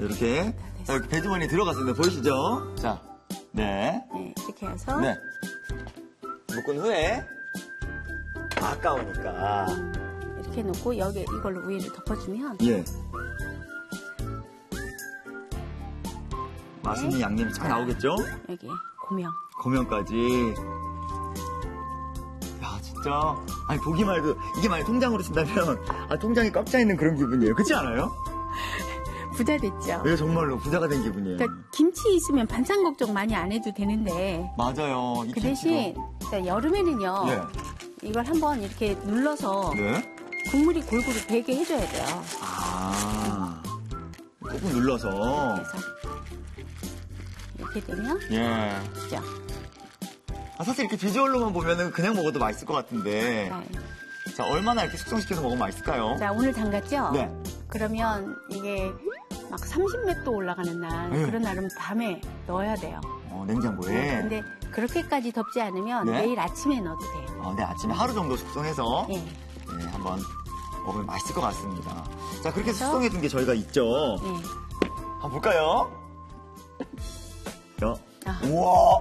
이렇게 배주머니 들어갔습니다. 보이시죠? 자, 네. 네, 이렇게 해서. 네. 묶은 후에 아까우니까. 이렇게 놓고 여기 이걸로 위를 덮어주면. 예. 맛있는 양념이 쫙 나오겠죠? 여기 고명. 고명까지. 야, 진짜. 아니, 보기만 해도, 이게 만약 통장으로 친다면, 통장이 꽉 차 있는 그런 기분이에요. 그렇지 않아요? 부자 됐죠? 네, 정말로 부자가 된 기분이에요. 그러니까 김치 있으면 반찬 걱정 많이 안 해도 되는데. 맞아요. 그 대신, 그러니까 여름에는요. 네. 이걸 한번 이렇게 눌러서. 네. 국물이 골고루 배게 해줘야 돼요. 조금 눌러서. 그래서 이렇게 되면. 예. 그죠? 사실 이렇게 비주얼로만 보면은 그냥 먹어도 맛있을 것 같은데. 네. 자, 얼마나 이렇게 숙성시켜서 먹으면 맛있을까요? 자, 오늘 담갔죠? 네. 그러면 이게 막 30몇 도 올라가는 날, 그런 날은 밤에 넣어야 돼요. 냉장고에. 근데 그렇게까지 덥지 않으면 네? 내일 아침에 넣어도 돼요. 네, 아침에 하루 정도 숙성해서. 예. 네, 한번 먹으면 맛있을 것 같습니다. 자, 그렇게 그래서? 숙성해둔 게 저희가 있죠. 예. 한번 볼까요? 자, 아. 우와!